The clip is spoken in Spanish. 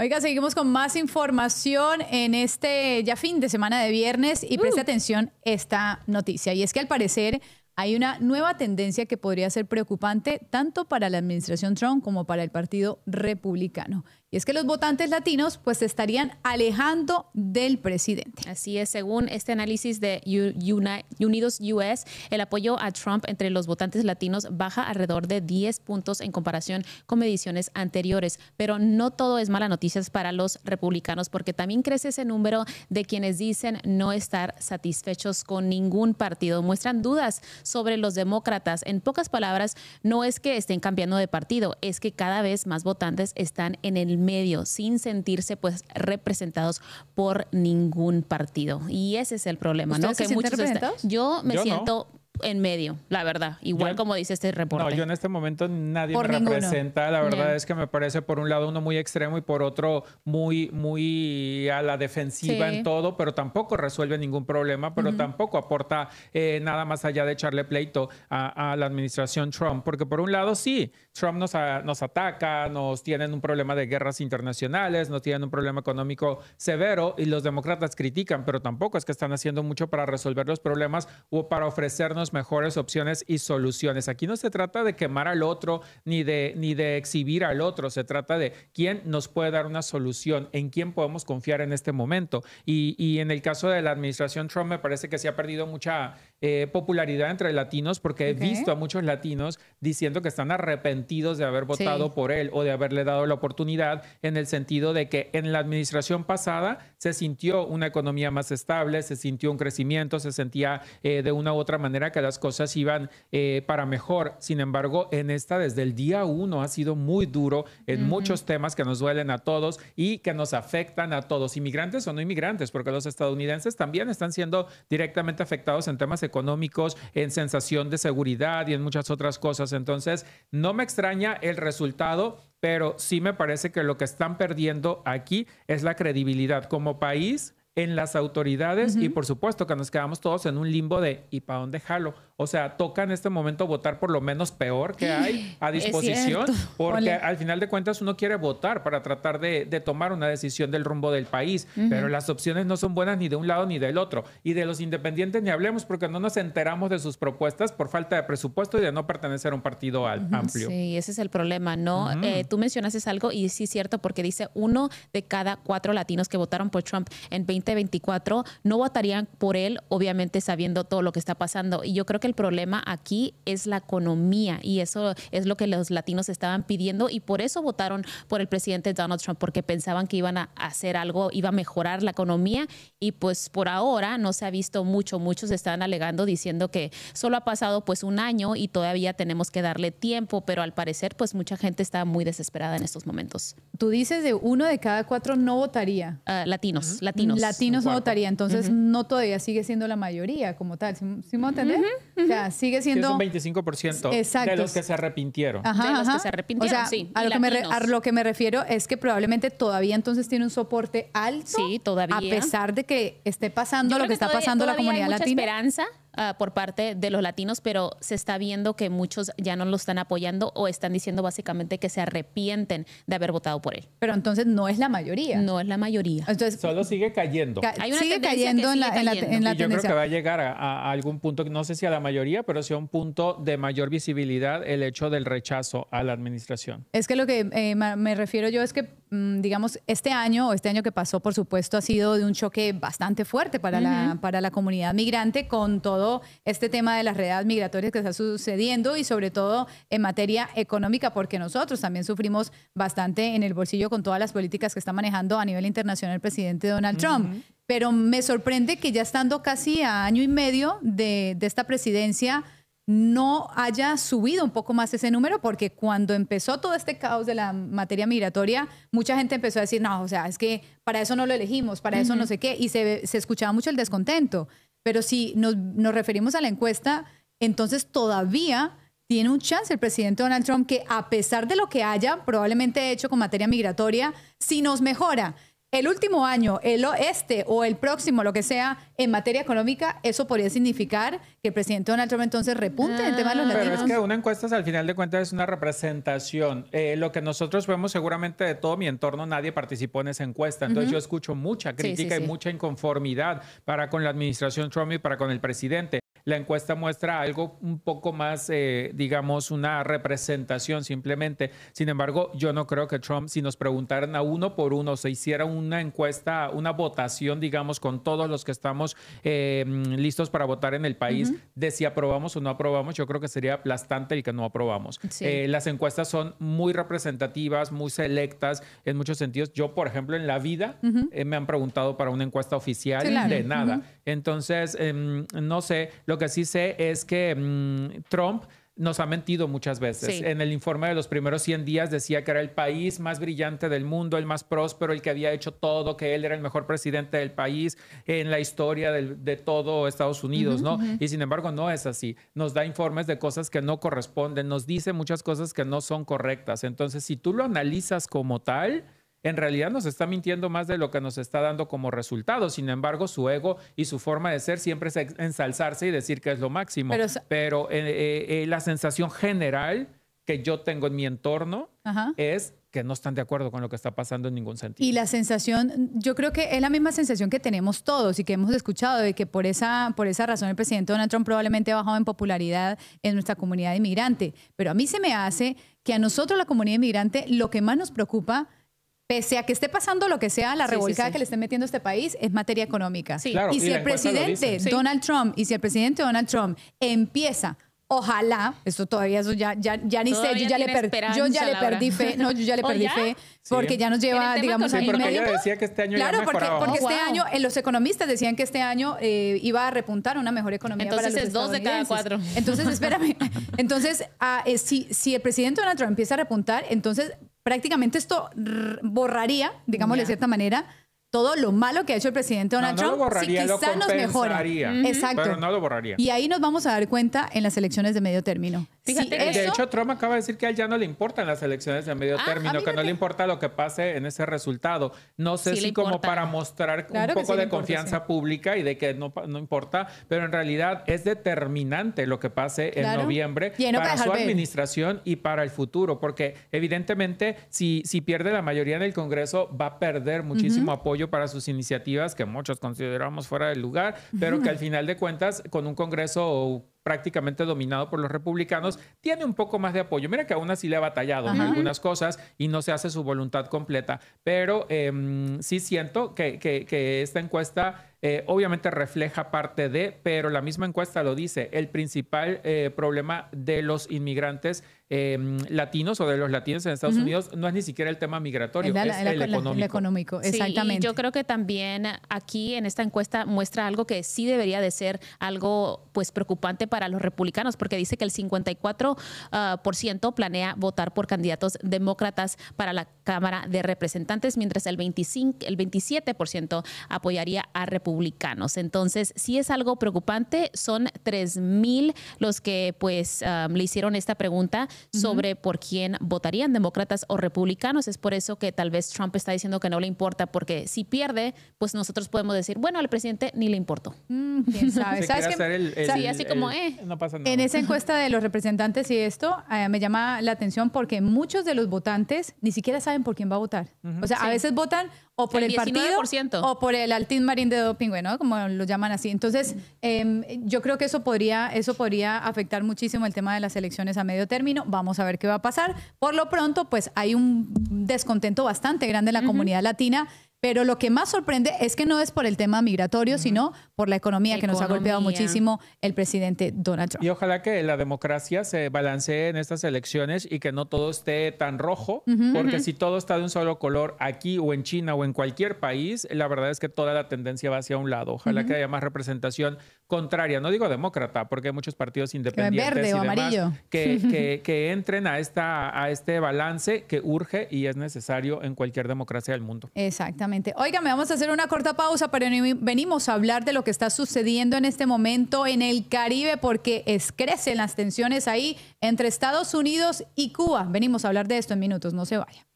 Oiga, seguimos con más información en este ya fin de semana de viernes y preste atención esta noticia. Y es que al parecer hay una nueva tendencia que podría ser preocupante tanto para la administración Trump como para el Partido Republicano. Y es que los votantes latinos pues se estarían alejando del presidente. Así es, según este análisis de Unidos US, el apoyo a Trump entre los votantes latinos baja alrededor de 10 puntos en comparación con mediciones anteriores. Pero no todo es mala noticias para los republicanos, porque también crece ese número de quienes dicen no estar satisfechos con ningún partido. Muestran dudas sobre los demócratas. En pocas palabras, no es que estén cambiando de partido, es que cada vez más votantes están en el medio, sin sentirse pues representados por ningún partido. Y ese es el problema, ¿no? ¿Ustedes se sienten representados? Yo siento en medio, la verdad, igual como dice este reporte. No, yo en este momento nadie por me ninguno. representa. La verdad es que me parece por un lado uno muy extremo y por otro muy a la defensiva en todo, pero tampoco resuelve ningún problema, pero tampoco aporta nada más allá de echarle pleito a la administración Trump, porque por un lado sí, Trump nos ataca, nos tienen un problema de guerras internacionales, nos tienen un problema económico severo y los demócratas critican, pero tampoco es que están haciendo mucho para resolver los problemas o para ofrecernos mejores opciones y soluciones. Aquí no se trata de quemar al otro ni de exhibir al otro, se trata de quién nos puede dar una solución, en quién podemos confiar en este momento. Y en el caso de la administración Trump me parece que se ha perdido mucha popularidad entre latinos, porque he visto a muchos latinos diciendo que están arrepentidos de haber votado por él o de haberle dado la oportunidad, en el sentido de que en la administración pasada se sintió una economía más estable, se sintió un crecimiento, se sentía de una u otra manera que las cosas iban para mejor. Sin embargo, en esta desde el día 1 ha sido muy duro en muchos temas que nos duelen a todos y que nos afectan a todos, inmigrantes o no inmigrantes, porque los estadounidenses también están siendo directamente afectados en temas económicos, en sensación de seguridad y en muchas otras cosas. Entonces, no me extraña el resultado, pero sí me parece que lo que están perdiendo aquí es la credibilidad como país en las autoridades y por supuesto que nos quedamos todos en un limbo de ¿y para dónde jalo? O sea, toca en este momento votar por lo menos peor que hay a disposición, porque al final de cuentas uno quiere votar para tratar de tomar una decisión del rumbo del país, pero las opciones no son buenas ni de un lado ni del otro. Y de los independientes ni hablemos, porque no nos enteramos de sus propuestas por falta de presupuesto y de no pertenecer a un partido amplio. Sí, ese es el problema, ¿no? Tú mencionaste algo y sí es cierto, porque dice 1 de cada 4 latinos que votaron por Trump en 2024 no votarían por él, obviamente sabiendo todo lo que está pasando. Y yo creo que el problema aquí es la economía, y eso es lo que los latinos estaban pidiendo, y por eso votaron por el presidente Donald Trump, porque pensaban que iban a hacer algo, iba a mejorar la economía, y pues por ahora no se ha visto mucho. Muchos están alegando, diciendo que solo ha pasado pues un año y todavía tenemos que darle tiempo, pero al parecer pues mucha gente está muy desesperada en estos momentos. Tú dices de 1 de cada 4 no votaría. Latinos. Latinos no votaría, entonces no todavía sigue siendo la mayoría como tal. ¿Sí me entendés? O sea, sigue siendo... Sí, es un 25% de los que se arrepintieron. De los que se arrepintieron, o sea, sí. A lo que me refiero es que probablemente todavía entonces tiene un soporte alto. Sí, todavía. A pesar de que esté pasando lo que está pasando en la comunidad latina. Hay mucha esperanza por parte de los latinos, pero se está viendo que muchos ya no lo están apoyando o están diciendo básicamente que se arrepienten de haber votado por él. Pero entonces no es la mayoría. No es la mayoría. Entonces, solo sigue cayendo. Sigue cayendo en la y yo creo que va a llegar a algún punto, no sé si a la mayoría, pero sí a un punto de mayor visibilidad el hecho del rechazo a la administración. Es que lo que me refiero yo es que, digamos, este año que pasó, por supuesto, ha sido de un choque bastante fuerte para la comunidad migrante, con todo este tema de las redes migratorias que está sucediendo y sobre todo en materia económica, porque nosotros también sufrimos bastante en el bolsillo con todas las políticas que está manejando a nivel internacional el presidente Donald Trump. Pero me sorprende que ya estando casi a año y medio de esta presidencia no haya subido un poco más ese número, porque cuando empezó todo este caos de la materia migratoria, mucha gente empezó a decir, no, o sea, es que para eso no lo elegimos, para eso no sé qué, y se escuchaba mucho el descontento. Pero si nos referimos a la encuesta, entonces todavía tiene un chance el presidente Donald Trump, que a pesar de lo que haya probablemente hecho con materia migratoria, si nos mejora el último año, este o el próximo, lo que sea, en materia económica, eso podría significar que el presidente Donald Trump entonces repunte en el tema de los latinos. Pero es que una encuesta al final de cuentas es una representación. Lo que nosotros vemos seguramente de todo mi entorno, nadie participó en esa encuesta. Entonces yo escucho mucha crítica y mucha inconformidad para con la administración Trump y para con el presidente. La encuesta muestra algo un poco más, digamos, una representación simplemente. Sin embargo, yo no creo que Trump, si nos preguntaran a uno por uno, se hiciera una encuesta, una votación, digamos, con todos los que estamos listos para votar en el país, de si aprobamos o no aprobamos, yo creo que sería aplastante el que no aprobamos. Sí. Las encuestas son muy representativas, muy selectas en muchos sentidos. Yo, por ejemplo, en la vida me han preguntado para una encuesta oficial de nada. Entonces, no sé. Lo que sí sé es que Trump nos ha mentido muchas veces. Sí. En el informe de los primeros 100 días decía que era el país más brillante del mundo, el más próspero, el que había hecho todo, que él era el mejor presidente del país en la historia de todo Estados Unidos, ¿no? Y sin embargo no es así. Nos da informes de cosas que no corresponden, nos dice muchas cosas que no son correctas. Entonces, si tú lo analizas como tal, en realidad nos está mintiendo más de lo que nos está dando como resultado. Sin embargo, su ego y su forma de ser siempre es ensalzarse y decir que es lo máximo. Pero la sensación general que yo tengo en mi entorno es que no están de acuerdo con lo que está pasando en ningún sentido. Y la sensación, yo creo que es la misma sensación que tenemos todos y que hemos escuchado, de que por esa razón el presidente Donald Trump probablemente ha bajado en popularidad en nuestra comunidad inmigrante. Pero a mí se me hace que a nosotros, la comunidad inmigrante, lo que más nos preocupa, pese a que esté pasando lo que sea, la revolcada que le estén metiendo a este país, es materia económica. Sí. Claro, y si el presidente Donald Trump empieza, ojalá, eso todavía, eso ya ni sé, yo ya le perdí fe, porque ya nos lleva, digamos, año y medio. Ella decía que este año ya mejoraba. Porque este año, los economistas decían que este año iba a repuntar una mejor economía. Entonces para los es 2 de cada 4. Entonces, espérame. Entonces, si el presidente Donald Trump empieza a repuntar, entonces prácticamente esto borraría, digámosle de cierta manera, todo lo malo que ha hecho el presidente Donald Trump. No lo borraría, si quizá lo nos mejora. Exacto. Pero no lo borraría. Y ahí nos vamos a dar cuenta en las elecciones de medio término. Fíjate, de hecho, Trump acaba de decir que a él ya no le importan las elecciones de medio término, que no le importa lo que pase en ese resultado. No sé si como para mostrar un poco de confianza pública y de que no importa, pero en realidad es determinante lo que pase en noviembre para su administración y para el futuro, porque evidentemente si pierde la mayoría en el Congreso va a perder muchísimo apoyo para sus iniciativas que muchos consideramos fuera del lugar, pero que al final de cuentas con un Congreso prácticamente dominado por los republicanos, tiene un poco más de apoyo. Mira que aún así le ha batallado en algunas cosas y no se hace su voluntad completa, pero sí siento que esta encuesta obviamente refleja parte de, pero la misma encuesta lo dice, el principal problema de los inmigrantes latinos o de los latinos en Estados Unidos no es ni siquiera el tema migratorio, es el económico. El económico, exactamente. Sí, yo creo que también aquí en esta encuesta muestra algo que sí debería de ser algo pues preocupante para los republicanos, porque dice que el 54% planea votar por candidatos demócratas para la Cámara de Representantes, mientras el 27% apoyaría a republicanos. Entonces, sí es algo preocupante. Son 3,000 los que pues le hicieron esta pregunta sobre por quién votarían, demócratas o republicanos. Es por eso que tal vez Trump está diciendo que no le importa, porque si pierde, pues nosotros podemos decir, bueno, al presidente ni le importó. ¿Quién sabe? ¿Sabes qué? Sí, así como, no pasa nada. En esa encuesta de los representantes y esto me llama la atención porque muchos de los votantes ni siquiera saben por quién va a votar. O sea, a veces votan o por el partido o por el Altin Marín de doping, ¿no? Como lo llaman así. Entonces, yo creo que eso podría afectar muchísimo el tema de las elecciones a medio término. Vamos a ver qué va a pasar. Por lo pronto, pues hay un descontento bastante grande en la comunidad latina. Pero lo que más sorprende es que no es por el tema migratorio, sino por la economía que nos ha golpeado muchísimo el presidente Donald Trump. Y ojalá que la democracia se balancee en estas elecciones y que no todo esté tan rojo, porque si todo está de un solo color aquí o en China o en cualquier país, la verdad es que toda la tendencia va hacia un lado. Ojalá que haya más representación contraria. No digo demócrata, porque hay muchos partidos independientes verde o amarillo que entren a este balance que urge y es necesario en cualquier democracia del mundo. Exactamente. Oigan, vamos a hacer una corta pausa, pero venimos a hablar de lo que está sucediendo en este momento en el Caribe, porque crecen las tensiones ahí entre Estados Unidos y Cuba. Venimos a hablar de esto en minutos, no se vaya.